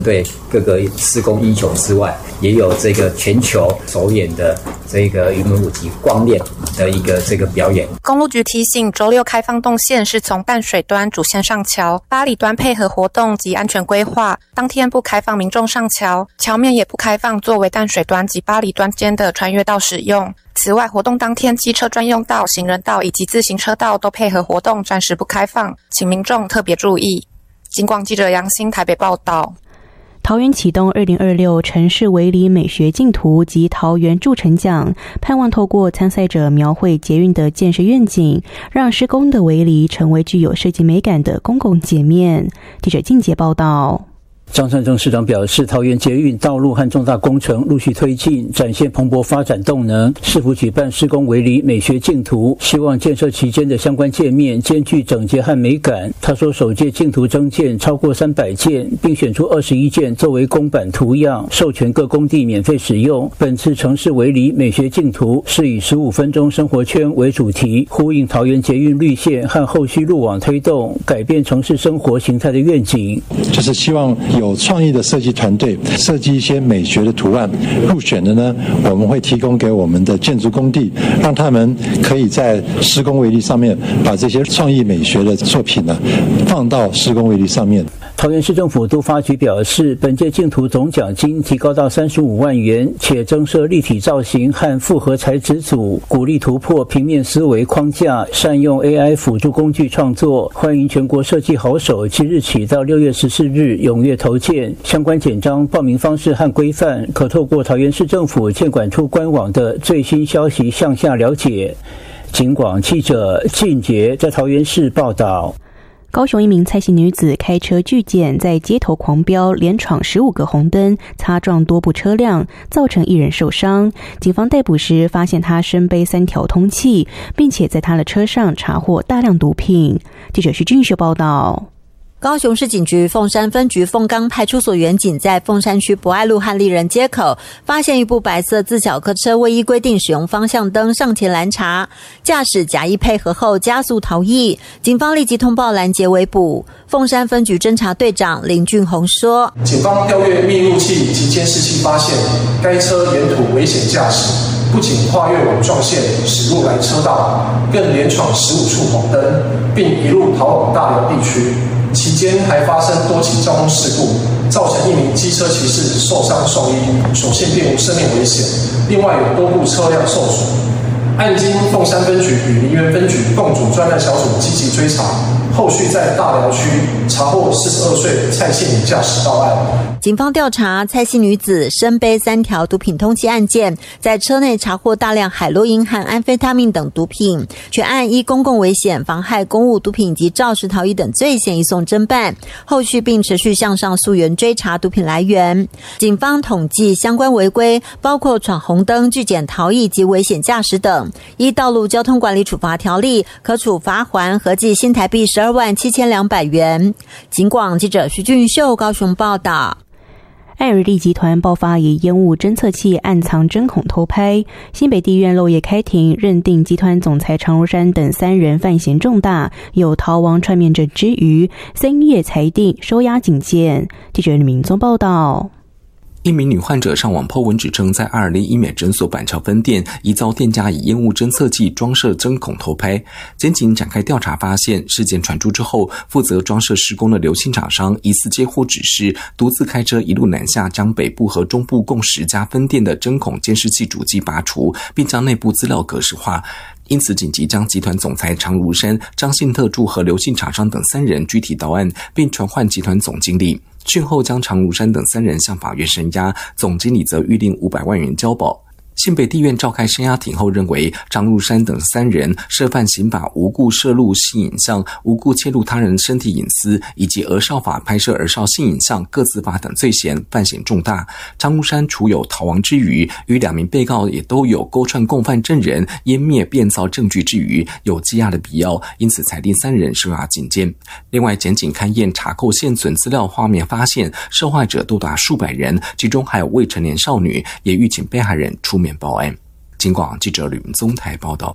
对各个施工英雄之外，也有这个全球首演的这个云门舞集光练的一个这个表演。 公路局提醒，周六开放动线是从淡水端主线上桥，八里端配合活动及安全规划，当天不开放民众上桥，桥面也不开放作为淡水端及八里端间的穿越道使用。此外，活动当天机车专用道、行人道以及自行车道都配合活动暂时不开放，请民众特别注意。警广记者杨欣台北报道。 桃园启动2026城市围篱美学竞图及桃园筑城奖，盼望透过参赛者描绘捷运的建设愿景，让施工的围篱成为具有设计美感的公共街面。记者静杰报道。 张善政市长表示，桃园捷运道路和重大工程陆续推进，展现蓬勃发展动能。市府举办施工围篱美学竞图，希望建设期间的相关界面兼具整洁和美感。他说，首届竞图征件超过300件，并选出21件作为公版图样，授权各工地免费使用。本次城市围篱美学竞图是以15分钟生活圈为主题，呼应桃园捷运绿线和后续路网推动改变城市生活形态的愿景， 就是希望有创意的设计团队设计一些美学的图案，入选的呢，我们会提供给我们的建筑工地，让他们可以在施工围篱上面把这些创意美学的作品呢放到施工围篱上面。 桃园市政府都发局表示，本届竞图总奖金提高到35万元，且增设立体造型和复合材质组，鼓励突破平面思维框架，善用 AI 辅助工具创作。欢迎全国设计好手即日起到6月14日踊跃投件，相关简章、报名方式和规范，可透过桃园市政府建管处官网的最新消息向下了解。警广记者靳杰在桃园市报道。 高雄一名蔡姓女子开车拒检，在街头狂飙，连闯15个红灯，擦撞多部车辆，造成1人受伤。警方逮捕时发现她身背3条通缉，并且在她的车上查获大量毒品。记者徐俊秀报道。 高雄市警局凤山分局凤冈派出所员警在凤山区博爱路和丽人街口发现一部白色自小客车未依规定使用方向灯上前拦查，驾驶假意配合后加速逃逸，警方立即通报拦截围捕。凤山分局侦查队长林俊宏说， 警方调阅密录器及监视器发现，该车沿途危险驾驶，不仅跨越网状线驶入来车道，更连闯15处红灯，并一路逃往大寮地区。期间还发生多起交通事故，造成1名机车骑士受伤送医，所幸并无生命危险。另外有多部车辆受损。案经凤山分局与梨园分局共组专案小组积极追查，后续在大寮区查获42岁蔡姓女驾驶到案。 警方调查蔡姓女子身背3条毒品通缉案件，在车内查获大量海洛因和安非他命等毒品，全案依公共危险、妨害公务、毒品及肇事逃逸等罪嫌移送侦办，后续并持续向上溯源追查毒品来源。警方统计相关违规包括闯红灯、拒检逃逸及危险驾驶等，依道路交通管理处罚条例可处罚锾合计新台币12万7200元。警广记者徐俊秀高雄报道。 爱尔利集团爆发以烟雾侦测器暗藏针孔偷拍，新北地院漏夜开庭，认定集团总裁常如山等3人犯嫌重大，有逃亡串面者之余，3夜裁定收押警戒。记者吕明宗报道。 一名女患者上网 po 文指称，在爱尔利医美诊所板桥分店疑遭店家以烟雾侦测器装设针孔偷拍。检警展开调查，发现事件传出之后，负责装设施工的刘姓厂商疑似接获指示，独自开车一路南下，将北部和中部共10家分店的针孔监视器主机拔除，并将内部资料格式化。因此紧急将集团总裁常如山、张姓特助和刘姓厂商等3人拘提到案，并传唤集团总经理。讯后将常如山等3人向法院声押，总经理则预定500万元交保。新北地院召开声押庭后认为，张如山等3人涉犯刑法无故摄录性影像、无故窃录他人身体隐私以及儿少法拍摄儿少性影像各自法等罪嫌，犯嫌重大。张如山除有逃亡之余，与2名被告也都有勾串共犯证人、湮灭变造证据之余，有羁押的必要，因此裁定3人收押警戒。另外，检警勘验查扣现存资料画面，发现受害者多达数百人，其中还有未成年少女，也预请被害人出面报案。警广记者吕明宗台报道。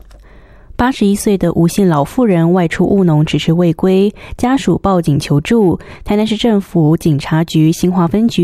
81岁的吴姓老妇人外出务农迟迟未归，家属报警求助。台南市政府警察局新化分局